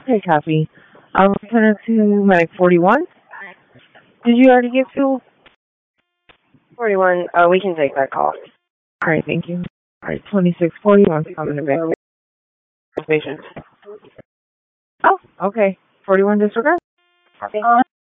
Okay, copy. I'll turn it to Medic 41. Did you already get to? 41, we can take that call. All right, thank you. All right, 2641 coming to back. Patient. Oh, okay. 41 disregard. Copy.